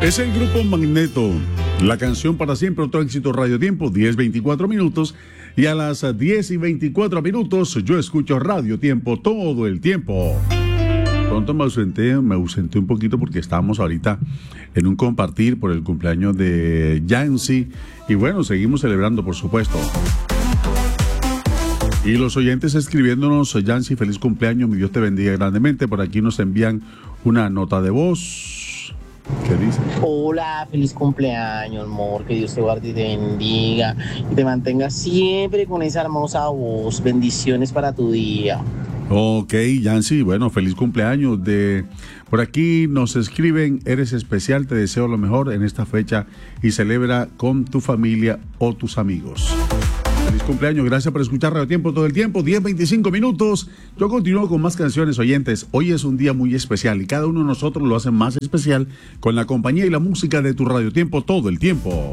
Es el grupo Magneto. La canción para siempre, otro éxito Radio Tiempo, 10:24 minutos. Y a las 10:24 yo escucho Radio Tiempo todo el tiempo. Pronto me ausenté un poquito porque estábamos ahorita en un compartir por el cumpleaños de Yancy. Y bueno, seguimos celebrando, por supuesto. Y los oyentes escribiéndonos: Yancy, feliz cumpleaños, mi Dios te bendiga grandemente. Por aquí nos envían una nota de voz. ¿Qué dice? Hola, feliz cumpleaños, amor, que Dios te guarde y te bendiga y te mantenga siempre con esa hermosa voz. Bendiciones para tu día. Ok, Yancy, bueno, feliz cumpleaños. Por aquí nos escriben: eres especial, te deseo lo mejor en esta fecha y celebra con tu familia o tus amigos. Feliz cumpleaños, gracias por escuchar Radio Tiempo todo el tiempo, 10:25 minutos. Yo continúo con más canciones, oyentes. Hoy es un día muy especial y cada uno de nosotros lo hace más especial con la compañía y la música de tu Radio Tiempo todo el tiempo.